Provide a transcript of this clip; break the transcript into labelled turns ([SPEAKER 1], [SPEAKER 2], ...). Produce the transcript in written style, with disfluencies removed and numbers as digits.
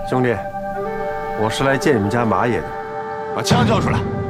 [SPEAKER 1] 兄弟，我是来见你们家马爷的。
[SPEAKER 2] 把枪交出来！